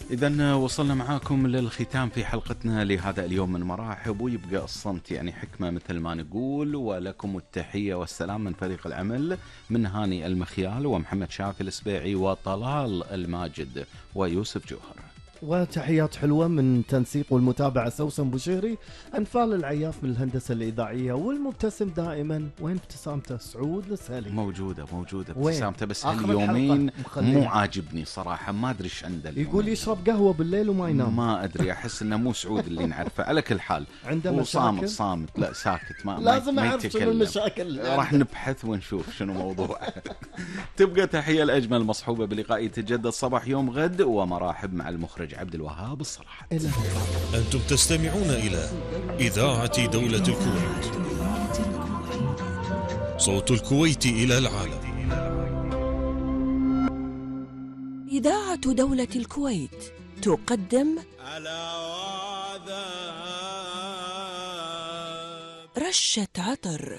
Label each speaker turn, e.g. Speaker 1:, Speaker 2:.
Speaker 1: إذن وصلنا معاكم للختام في حلقتنا لهذا اليوم من مراحب، ويبقى الصمت يعني حكمة مثل ما نقول. ولكم التحية والسلام من فريق العمل، من هاني المخيال ومحمد شافي السبيعي وطلال الماجد ويوسف جوهر.
Speaker 2: وتحيات حلوة من تنسيق والمتابعة سوسن بوشيري، أنفال العياف من الهندسة الإذاعية، والمبتسم دائما وين ابتسامته؟ سعود السالي.
Speaker 1: موجودة ابتسامته، بس
Speaker 2: آخر
Speaker 1: هاليومين
Speaker 2: الحلقة
Speaker 1: مو عاجبني صراحة، ما أدري إيش عنده.
Speaker 2: يقول يشرب قهوة بالليل وما ينام.
Speaker 1: ما أدري، أحس إنه مو سعود اللي نعرفه. على كل حال
Speaker 2: عنده
Speaker 1: هو
Speaker 2: مشاكل؟
Speaker 1: صامت، لا ساكت، ما
Speaker 2: لازم
Speaker 1: ما
Speaker 2: أعرف شنو
Speaker 1: يتكلم.
Speaker 2: المشاكل.
Speaker 1: راح نبحث ونشوف شنو موضوع. تبقى تحية الأجمل مصحوبة بلقاء يتجدد صباح يوم غد، ومراحب مع المخرج عبد الوهاب الصلاح.
Speaker 3: أنتم تستمعون إلى إذاعة دولة الكويت، صوت الكويت إلى العالم.
Speaker 4: إذاعة دولة الكويت تقدم رشة عطر.